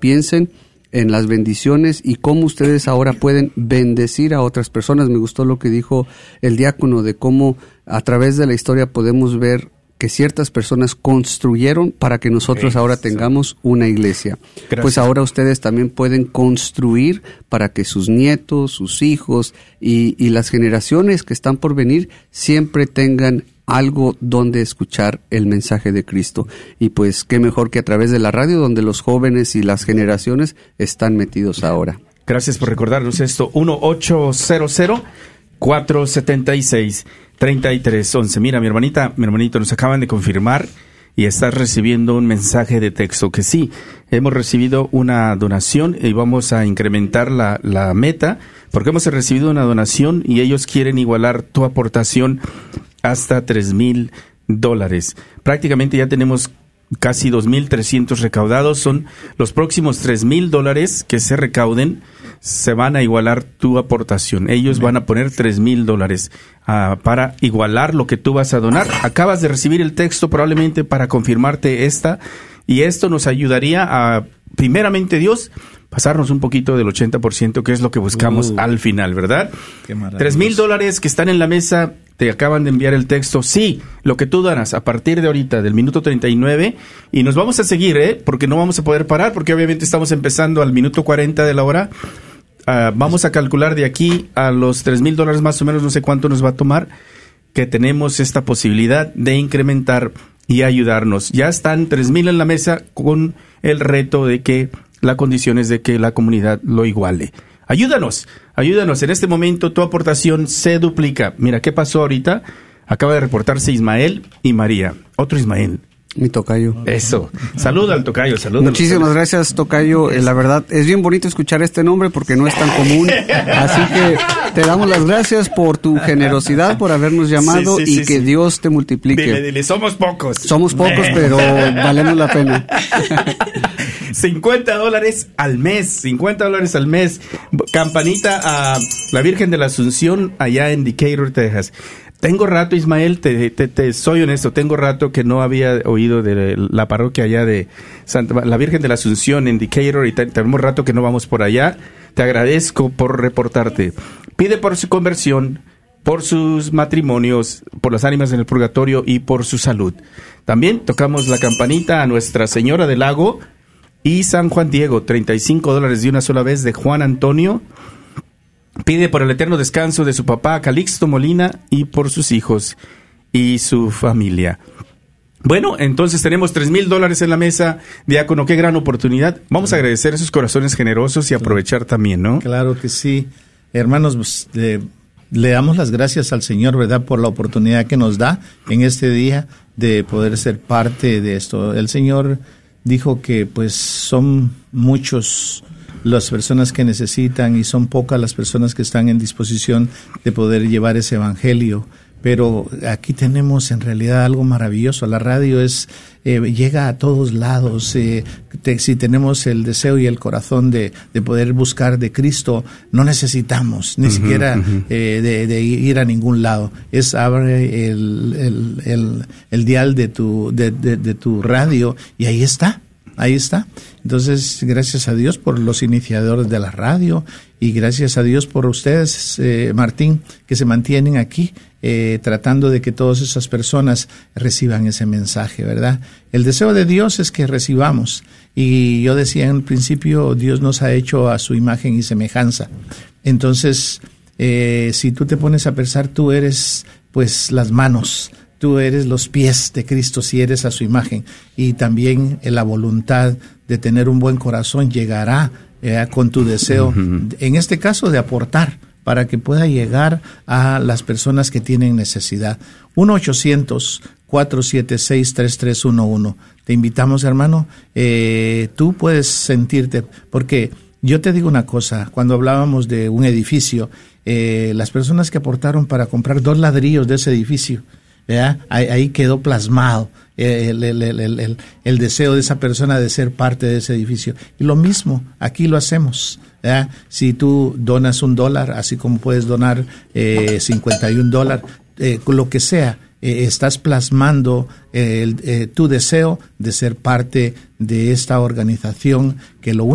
piensen en las bendiciones y cómo ustedes ahora pueden bendecir a otras personas. Me gustó lo que dijo el diácono de cómo a través de la historia podemos ver que ciertas personas construyeron para que nosotros ahora tengamos una iglesia. Gracias. Pues ahora ustedes también pueden construir para que sus nietos, sus hijos y las generaciones que están por venir siempre tengan algo donde escuchar el mensaje de Cristo. Y pues qué mejor que a través de la radio, donde los jóvenes y las generaciones están metidos ahora. Gracias por recordarnos esto. 1-800-476-3311. Mira, mi hermanito, nos acaban de confirmar y estás recibiendo un mensaje de texto que sí, hemos recibido una donación y vamos a incrementar la meta, porque hemos recibido una donación y ellos quieren igualar tu aportación hasta $3,000. Prácticamente ya tenemos casi 2,300 recaudados. Son los próximos $3,000 que se recauden, se van a igualar tu aportación. Ellos van a poner $3,000 para igualar lo que tú vas a donar. Acabas de recibir el texto probablemente para confirmarte y esto nos ayudaría a, primeramente Dios, pasarnos un poquito del 80%, que es lo que buscamos al final, ¿verdad? $3,000 que están en la mesa, te acaban de enviar el texto. Sí, lo que tú donas a partir de ahorita, del minuto 39, y nos vamos a seguir, porque no vamos a poder parar, porque obviamente estamos empezando al minuto 40 de la hora. Vamos a calcular de aquí a los $3,000 más o menos, no sé cuánto nos va a tomar, que tenemos esta posibilidad de incrementar y ayudarnos. Ya están $3,000 en la mesa con el reto de que la condición es de que la comunidad lo iguale. Ayúdanos. En este momento tu aportación se duplica. Mira, ¿qué pasó ahorita? Acaba de reportarse Ismael y María. Otro Ismael. Mi tocayo. Eso. Saluda al tocayo. Muchísimas gracias, tocayo. La verdad, es bien bonito escuchar este nombre porque no es tan común. Así que te damos las gracias por tu generosidad, por habernos llamado que Dios te multiplique. Dile, somos pocos. Somos pocos, pero valemos la pena. $50 al mes. $50 al mes. Campanita a la Virgen de la Asunción allá en Decatur, Texas. Tengo rato, Ismael, te soy honesto, tengo rato que no había oído de la parroquia allá de la Virgen de la Asunción en Decatur, y tenemos rato que no vamos por allá. Te agradezco por reportarte. Pide por su conversión, por sus matrimonios, por las ánimas en el purgatorio y por su salud. También tocamos la campanita a Nuestra Señora del Lago y San Juan Diego, $35 de una sola vez de Juan Antonio. Pide por el eterno descanso de su papá Calixto Molina y por sus hijos y su familia. Bueno, entonces tenemos $3,000 en la mesa. Diácono, qué gran oportunidad. Vamos a agradecer esos corazones generosos y aprovechar también, ¿no? Claro que sí. Hermanos, pues, le damos las gracias al Señor, ¿verdad?, por la oportunidad que nos da en este día de poder ser parte de esto. El Señor dijo que pues son muchos las personas que necesitan y son pocas las personas que están en disposición de poder llevar ese evangelio. Pero aquí tenemos en realidad algo maravilloso. La radio llega a todos lados. Si tenemos el deseo y el corazón de poder buscar de Cristo, no necesitamos ni siquiera de ir a ningún lado. Abre el dial de tu radio y ahí está. Entonces, gracias a Dios por los iniciadores de la radio y gracias a Dios por ustedes, Martín, que se mantienen aquí tratando de que todas esas personas reciban ese mensaje, ¿verdad? El deseo de Dios es que recibamos. Y yo decía en el principio, Dios nos ha hecho a su imagen y semejanza. Entonces, si tú te pones a pensar, tú eres pues las manos, tú eres los pies de Cristo si eres a su imagen, y también la voluntad de tener un buen corazón llegará con tu deseo, en este caso de aportar, para que pueda llegar a las personas que tienen necesidad. 1-800-476-3311. Te invitamos, hermano, tú puedes sentirte, porque yo te digo una cosa, cuando hablábamos de un edificio, las personas que aportaron para comprar 2 ladrillos de ese edificio, ¿verdad? Ahí quedó plasmado el deseo de esa persona de ser parte de ese edificio. Y lo mismo, aquí lo hacemos, ¿verdad? Si tú donas $1, así como puedes donar $51, lo que sea, estás plasmando tu deseo de ser parte de esta organización que lo